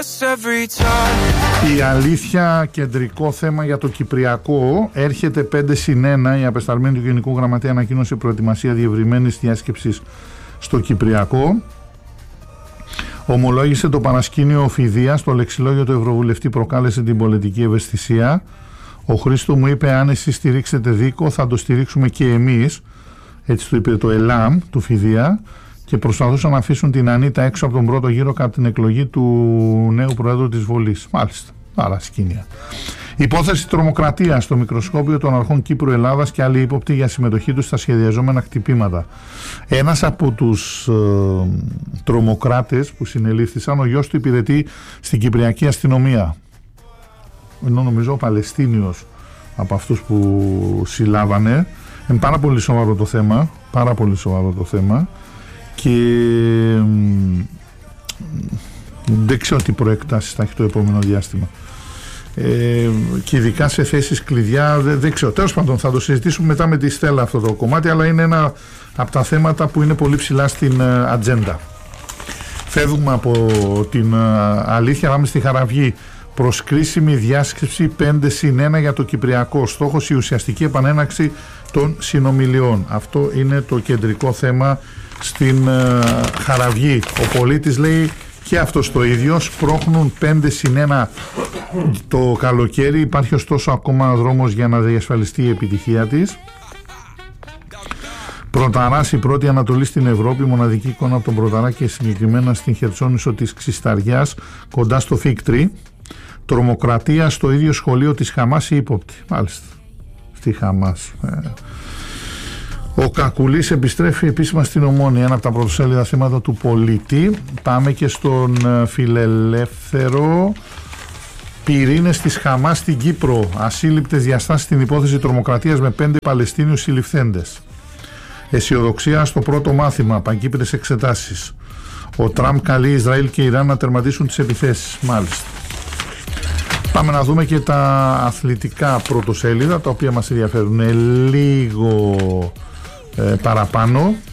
Η αλήθεια, κεντρικό θέμα για το Κυπριακό. Έρχεται 5+1. Η απεσταλμένη του Γενικού Γραμματέα ανακοίνωσε προετοιμασία διευρυμένης διάσκεψης στο Κυπριακό. Ομολόγησε το παρασκήνιο Φιδίας. Το λεξιλόγιο του Ευρωβουλευτή προκάλεσε την πολιτική ευαισθησία. Ο Χρήστο μου είπε: αν εσείς στηρίξετε Δίκο, θα το στηρίξουμε και εμείς. Έτσι το είπε το ΕΛΑΜ του Φιδία. Και προσπαθούσαν να αφήσουν την Ανίτα έξω από τον πρώτο γύρο κατά την εκλογή του νέου Προέδρου της Βολής. Μάλιστα, παρασκήνια. Υπόθεση τρομοκρατίας στο μικροσκόπιο των αρχών Κύπρου Ελλάδας και άλλοι ύποπτοι για συμμετοχή τους στα σχεδιαζόμενα χτυπήματα. Ένας από τους τρομοκράτες που συνελήφθησαν, ο γιος του υπηρετεί στην Κυπριακή αστυνομία. Ενώ νομίζω ο Παλαιστίνιος από αυτούς που συλλάβανε. Είναι πάρα πολύ σοβαρό το θέμα. Πάρα πολύ σοβαρό το θέμα. Και δεν ξέρω τι προεκτάσεις θα έχει το επόμενο διάστημα. Και ειδικά σε θέσεις κλειδιά δεν ξέρω. Τέλος πάντων, θα το συζητήσουμε μετά με τη Στέλλα αυτό το κομμάτι, αλλά είναι ένα από τα θέματα που είναι πολύ ψηλά στην ατζέντα. Φεύγουμε από την αλήθεια, πάμε στη Χαραυγή. Προσκρίσιμη διάσκεψη 5+1 για το Κυπριακό. Στόχος η ουσιαστική επανέναρξη των συνομιλιών. Αυτό είναι το κεντρικό θέμα στην Χαραυγή. Ο πολίτης λέει και αυτός το ίδιο. Σπρώχνουν 5+1 το καλοκαίρι. Υπάρχει ωστόσο ακόμα δρόμος για να διασφαλιστεί η επιτυχία της. Πρωταράς, η πρώτη Ανατολή στην Ευρώπη, μοναδική εικόνα από τον Πρωταρά και συγκεκριμένα στην Χερσόνησο της Ξισταριάς, κοντά στο Φίκτρι. Τρομοκρατία στο ίδιο σχολείο της Χαμάς ή ύποπτη. Μάλιστα, στη Χαμάς. Ο Κακουλής επιστρέφει επίσημα στην Ομόνια, ένα από τα πρωτοσέλιδα θέματα του Πολίτη. Πάμε και στον Φιλελεύθερο. Πυρήνες της Χαμάς στην Κύπρο. Ασύλληπτες διαστάσεις στην υπόθεση τρομοκρατίας με 5 Παλαιστίνιους συλληφθέντες. Αισιοδοξία στο πρώτο μάθημα. Παγκύπριες εξετάσεις. Ο Τραμπ καλεί Ισραήλ και Ιράν να τερματίσουν τις επιθέσεις. Μάλιστα. Πάμε να δούμε και τα αθλητικά πρωτοσέλιδα, τα οποία μας ενδιαφέρουν λίγο παραπάνω.